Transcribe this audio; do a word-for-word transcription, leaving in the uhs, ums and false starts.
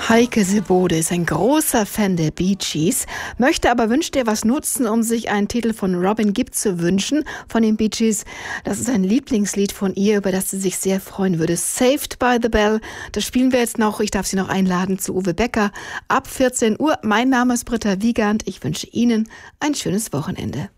Heike Sebode ist ein großer Fan der Bee Gees, möchte aber wünscht er was nutzen, um sich einen Titel von Robin Gibb zu wünschen von den Bee Gees. Das ist ein Lieblingslied von ihr, über das sie sich sehr freuen würde. Saved by the Bell. Das spielen wir jetzt noch. Ich darf Sie noch einladen zu Uwe Becker ab vierzehn Uhr. Mein Name ist Britta Wiegand. Ich wünsche Ihnen ein schönes Wochenende.